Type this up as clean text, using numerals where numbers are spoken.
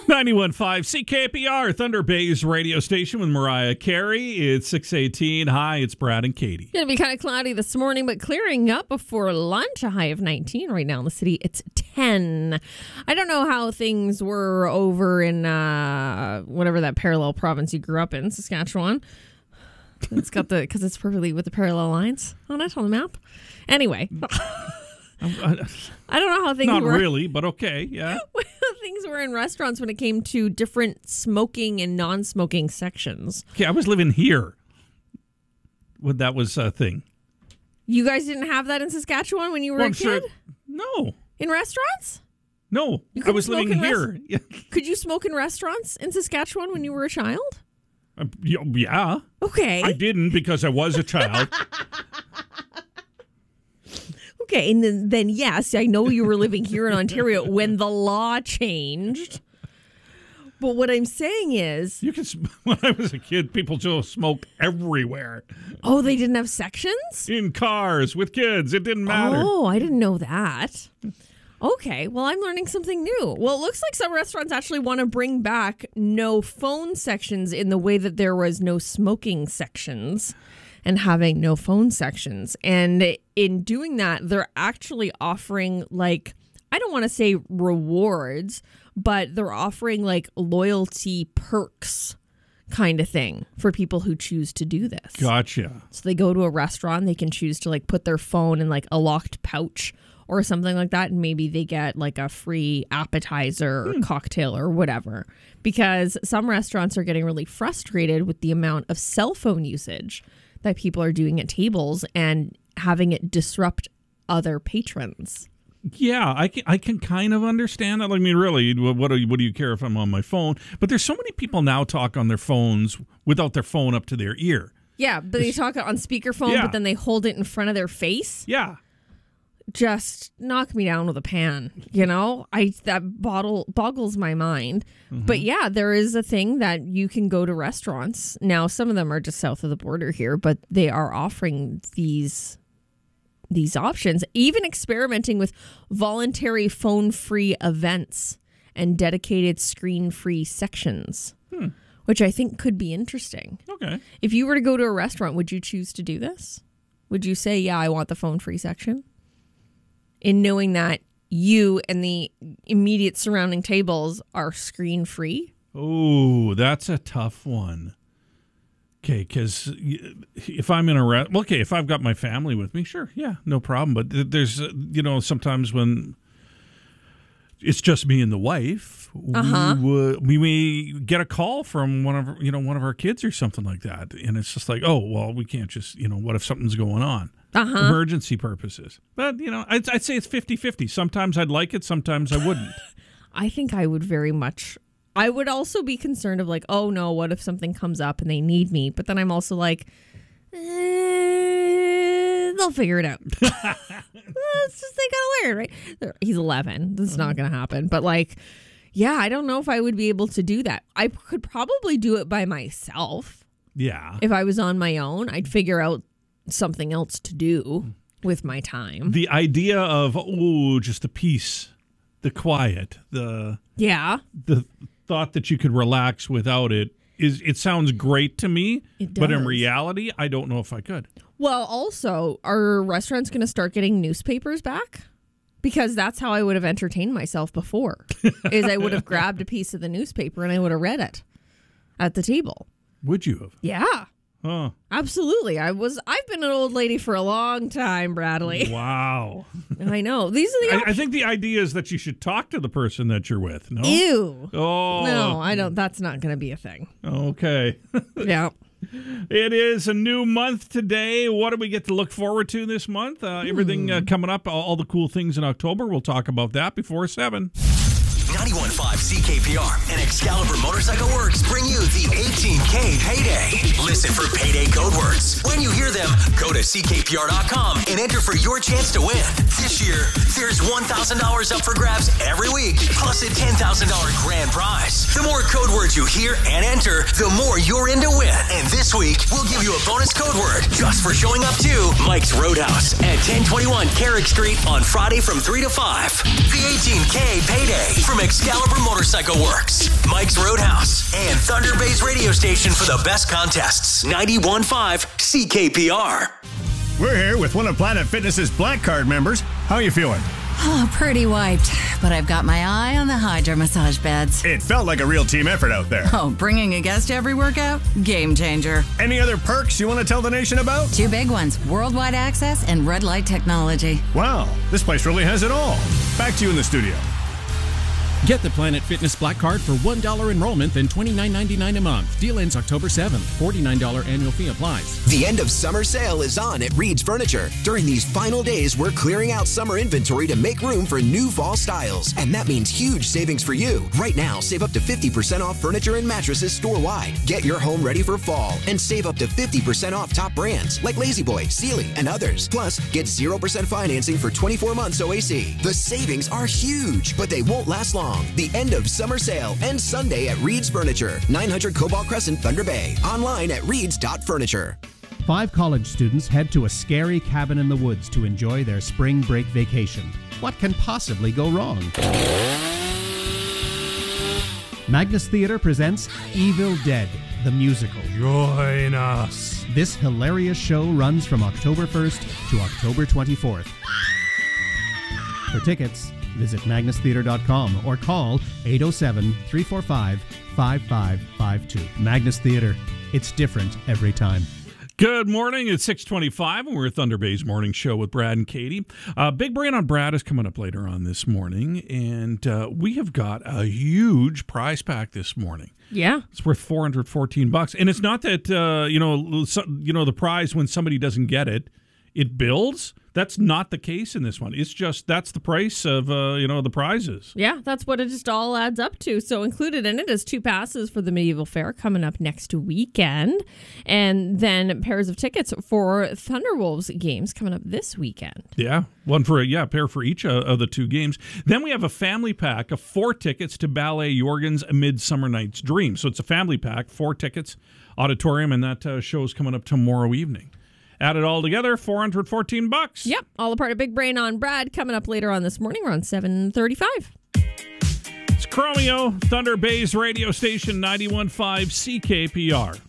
91.5 CKPR, Thunder Bay's radio station with Mariah Carey. It's 6:18. Hi, it's Brad and Katie. Going to be kind of cloudy this morning, but clearing up before lunch. A high of 19 right now in the city. It's 10. I don't know how things were over in whatever that parallel province you grew up in, Saskatchewan. It's got because it's perfectly with the parallel lines on it on the map. Anyway. I don't know how things were. Not really, but okay, yeah. Things were in restaurants when it came to different smoking and non-smoking sections. Okay, I was living here when that was a thing. You guys didn't have that in Saskatchewan when you were a kid? Sure. No. In restaurants? No, I was living here. Could you smoke in restaurants in Saskatchewan when you were a child? Yeah. Okay. I didn't because I was a child. Okay, and then yes, I know you were living here in Ontario when the law changed. But what I'm saying is... When I was a kid, people just smoked everywhere. Oh, they didn't have sections? In cars, with kids. It didn't matter. Oh, I didn't know that. Okay, well, I'm learning something new. Well, it looks like some restaurants actually want to bring back no phone sections in the way that there was no smoking sections. And having no phone sections. And in doing that, they're actually offering, like, I don't want to say rewards, but they're offering, like, loyalty perks kind of thing for people who choose to do this. Gotcha. So they go to a restaurant, they can choose to, like, put their phone in, like, a locked pouch or something like that, and maybe they get, like, a free appetizer or cocktail or whatever. Because some restaurants are getting really frustrated with the amount of cell phone usage that people are doing at tables and having it disrupt other patrons. Yeah, I can kind of understand that. I mean, really, what do you care if I'm on my phone? But there's so many people now talk on their phones without their phone up to their ear. Yeah, but they talk on speakerphone, but then they hold it in front of their face. Yeah. Just knock me down with a pan, you know? That boggles my mind. Mm-hmm. But yeah, there is a thing that you can go to restaurants. Now, some of them are just south of the border here, but they are offering these options, even experimenting with voluntary phone-free events and dedicated screen-free sections, which I think could be interesting. Okay. If you were to go to a restaurant, would you choose to do this? Would you say, yeah, I want the phone-free section? In knowing that you and the immediate surrounding tables are screen-free? Oh, that's a tough one. Okay, because if I'm in if I've got my family with me, sure, yeah, no problem. But there's, sometimes when it's just me and the wife, we may get a call from one of our kids or something like that, and it's just like, oh, well, we can't just, what if something's going on? Emergency purposes. But, I'd say it's 50-50. Sometimes I'd like it, sometimes I wouldn't. I think I would very much. I would also be concerned of like, oh no, what if something comes up and they need me? But then I'm also like, they'll figure it out. It's just, they gotta learn, right? He's 11. This is not gonna happen. But like, yeah, I don't know if I would be able to do that. I could probably do it by myself. Yeah. If I was on my own, I'd figure out something else to do with my time. The idea of, just the peace, the quiet, the thought that you could relax without it sounds great to me. It does. But in reality, I don't know if I could. Well, also, are restaurants going to start getting newspapers back? Because that's how I would have entertained myself before. Is I would have grabbed a piece of the newspaper and I would have read it at the table. Would you have? Yeah. Huh. Absolutely. I've been an old lady for a long time, Bradley. Wow. I know. These are the I think the idea is that you should talk to the person that you're with. No? Ew. Oh. No, I don't. That's not going to be a thing. Okay. Yeah. It is a new month today. What do we get to look forward to this month? Everything coming up, all the cool things in October. We'll talk about that before 7. 91.5 CKPR and Excalibur Motorcycle Works bring you the 18K Payday. Listen for payday code words. When you hear them, go to ckpr.com and enter for your chance to win. This year, there's $1,000 up for grabs every week, plus a $10,000 grand prize. The more code words you hear and enter, the more you're in to win. And this week, we'll give you a bonus code word just for showing up to Mike's Roadhouse at 1021 Carrick Street on Friday from 3 to 5. The 18K Payday from from Excalibur Motorcycle Works, Mike's Roadhouse, and Thunder Bay's radio station for the best contests. 91.5 CKPR. We're here with one of Planet Fitness's Black Card members. How are you feeling? Oh, pretty wiped. But I've got my eye on the Hydra massage beds. It felt like a real team effort out there. Oh, bringing a guest to every workout? Game changer. Any other perks you want to tell the nation about? 2 big ones, worldwide access and red light technology. Wow, this place really has it all. Back to you in the studio. Get the Planet Fitness Black Card for $1 enrollment and $29.99 a month. Deal ends October 7th. $49 annual fee applies. The end of summer sale is on at Reed's Furniture. During these final days, we're clearing out summer inventory to make room for new fall styles. And that means huge savings for you. Right now, save up to 50% off furniture and mattresses store-wide. Get your home ready for fall and save up to 50% off top brands like La-Z-Boy, Sealy, and others. Plus, get 0% financing for 24 months OAC. The savings are huge, but they won't last long. The end of summer sale ends Sunday at Reed's Furniture, 900 Cobalt Crescent, Thunder Bay. Online at reeds.furniture. 5 college students head to a scary cabin in the woods to enjoy their spring break vacation. What can possibly go wrong? Magnus Theatre presents Evil Dead, the musical. Join us. This hilarious show runs from October 1st to October 24th. For tickets, visit magnustheater.com or call 807-345-5552. Magnus Theatre. It's different every time. Good morning. It's 6:25, and we're at Thunder Bay's Morning Show with Brad and Katie. Big Brain on Brad is coming up later on this morning, and we have got a huge prize pack this morning. Yeah. It's worth $414. And it's not that, the prize, when somebody doesn't get it, it builds. That's not the case in this one. It's just that's the price of the prizes. Yeah, that's what it just all adds up to. So included in it is 2 passes for the Medieval Fair coming up next weekend, and then pairs of tickets for Thunderwolves games coming up this weekend. Yeah, one for pair for each of the 2 games. Then we have a family pack of 4 tickets to Ballet Jorgen's A Midsummer Night's Dream. So it's a family pack, 4 tickets, auditorium, and that show's coming up tomorrow evening. Add it all together, $414. Yep, all a part of Big Brain on Brad coming up later on this morning around 7:35. It's Chromeo, Thunder Bay's radio station, 91.5 CKPR.